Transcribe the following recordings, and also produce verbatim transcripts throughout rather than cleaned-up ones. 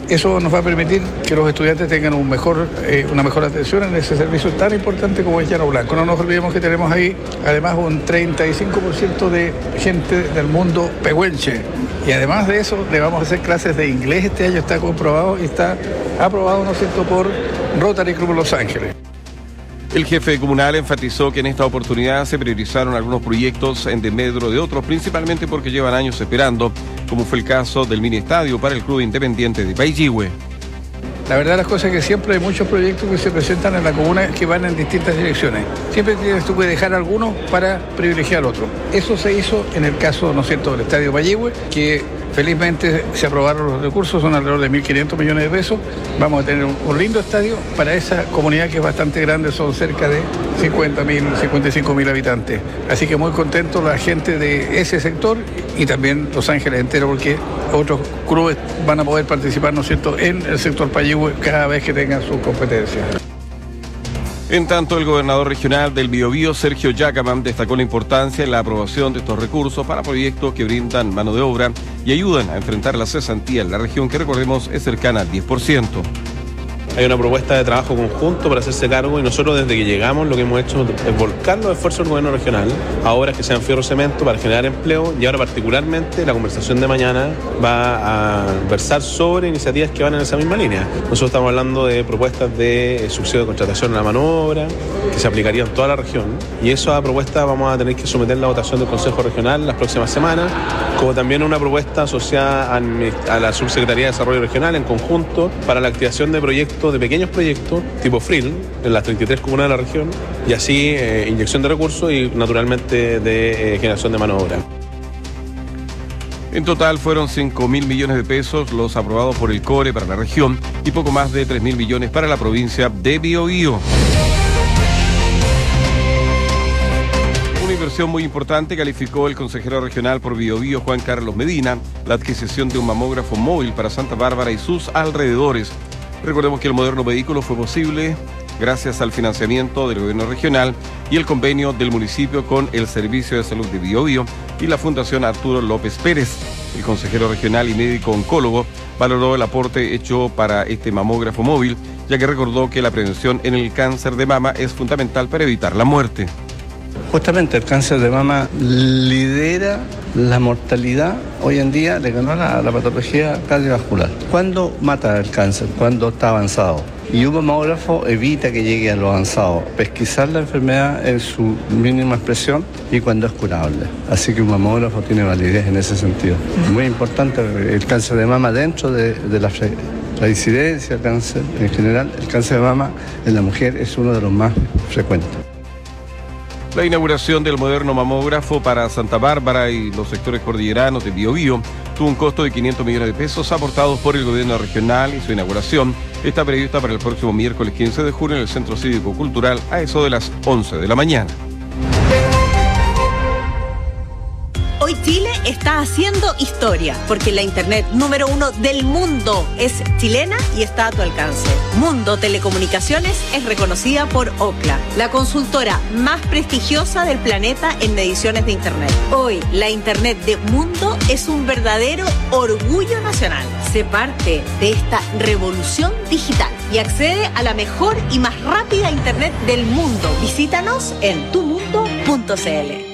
Eso nos va a permitir que los estudiantes tengan un mejor, eh, una mejor atención en ese servicio tan importante como es Llano Blanco. No nos olvidemos que tenemos ahí además un treinta y cinco por ciento de gente del mundo pehuenche. Y además de eso, le vamos a hacer clases de inglés este año, está comprobado y está aprobado, ¿no es cierto?, por Rotary Club Los Ángeles. El jefe comunal enfatizó que en esta oportunidad se priorizaron algunos proyectos en desmedro de otros, principalmente porque llevan años esperando, como fue el caso del mini estadio para el Club Independiente de Payihue. La verdad las cosas es que siempre hay muchos proyectos que se presentan en la comuna que van en distintas direcciones. Siempre tienes tú que dejar algunos para privilegiar otro. Eso se hizo en el caso, ¿no es cierto?, del estadio Payihue, que felizmente se aprobaron los recursos, son alrededor de mil quinientos millones de pesos. Vamos a tener un, un lindo estadio para esa comunidad que es bastante grande, son cerca de cincuenta mil, cincuenta y cinco mil habitantes. Así que muy contento la gente de ese sector y también Los Ángeles entero, porque otros clubes van a poder participar, ¿no es cierto?, en el sector Payihue cada vez que tengan sus competencias. En tanto, el gobernador regional del Biobío, Sergio Yacaman, destacó la importancia en la aprobación de estos recursos para proyectos que brindan mano de obra y ayudan a enfrentar la cesantía en la región, que recordemos es cercana al diez por ciento. Hay una propuesta de trabajo conjunto para hacerse cargo y nosotros desde que llegamos lo que hemos hecho es volcar los esfuerzos del gobierno regional a obras que sean fierro cemento para generar empleo, y ahora particularmente la conversación de mañana va a versar sobre iniciativas que van en esa misma línea. Nosotros estamos hablando de propuestas de subsidio de contratación a la mano de obra que se aplicarían en toda la región, y esa propuesta vamos a tener que someter la votación del Consejo Regional las próximas semanas, como también una propuesta asociada a la Subsecretaría de Desarrollo Regional en conjunto para la activación de proyectos, de pequeños proyectos tipo F R I L en las treinta y tres comunas de la región, y así eh, inyección de recursos y naturalmente de eh, generación de mano de obra. En total fueron cinco mil millones de pesos los aprobados por el CORE para la región y poco más de tres mil millones para la provincia de Biobío. Una inversión muy importante, calificó el consejero regional por Biobío, Juan Carlos Medina, la adquisición de un mamógrafo móvil para Santa Bárbara y sus alrededores. Recordemos que el moderno vehículo fue posible gracias al financiamiento del gobierno regional y el convenio del municipio con el Servicio de Salud de Biobío y la Fundación Arturo López Pérez. El consejero regional y médico oncólogo valoró el aporte hecho para este mamógrafo móvil, ya que recordó que la prevención en el cáncer de mama es fundamental para evitar la muerte. Justamente el cáncer de mama lidera la mortalidad hoy en día, le ganó a la, la patología cardiovascular. ¿Cuándo mata el cáncer? Cuando está avanzado. Y un mamógrafo evita que llegue a lo avanzado, pesquisar la enfermedad en su mínima expresión y cuando es curable. Así que un mamógrafo tiene validez en ese sentido. Muy importante el cáncer de mama dentro de, de la, la incidencia del cáncer en general. El cáncer de mama en la mujer es uno de los más frecuentes. La inauguración del moderno mamógrafo para Santa Bárbara y los sectores cordilleranos de Biobío tuvo un costo de quinientos millones de pesos aportados por el gobierno regional, y su inauguración está prevista para el próximo miércoles quince de junio en el Centro Cívico Cultural a eso de las once de la mañana. Hoy Chile está haciendo historia, porque la internet número uno del mundo es chilena y está a tu alcance. Mundo Telecomunicaciones es reconocida por Ookla, la consultora más prestigiosa del planeta en mediciones de internet. Hoy, la internet de Mundo es un verdadero orgullo nacional. Sé parte de esta revolución digital y accede a la mejor y más rápida internet del mundo. Visítanos en tu mundo punto c l.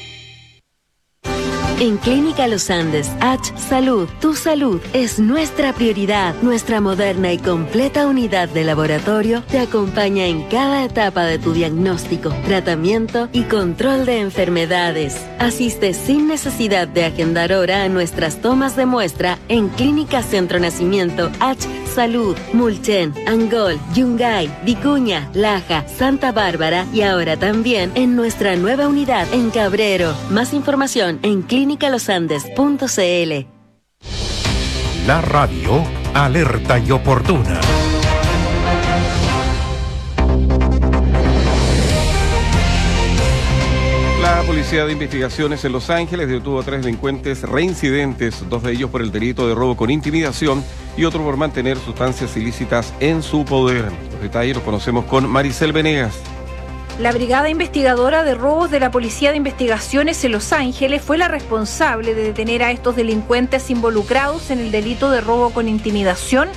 En Clínica Los Andes, H Salud, tu salud es nuestra prioridad. Nuestra moderna y completa unidad de laboratorio te acompaña en cada etapa de tu diagnóstico, tratamiento y control de enfermedades. Asiste sin necesidad de agendar hora a nuestras tomas de muestra en Clínica Centro Nacimiento, H Salud, Mulchen, Angol, Yungay, Vicuña, Laja, Santa Bárbara y ahora también en nuestra nueva unidad en Cabrero. Más información en clínica los andes punto c l. La radio alerta y oportuna. La Policía de Investigaciones en Los Ángeles detuvo a tres delincuentes reincidentes, dos de ellos por el delito de robo con intimidación y otro por mantener sustancias ilícitas en su poder. Los detalles los conocemos con Maricel Venegas. La Brigada Investigadora de Robos de la Policía de Investigaciones en Los Ángeles fue la responsable de detener a estos delincuentes involucrados en el delito de robo con intimidación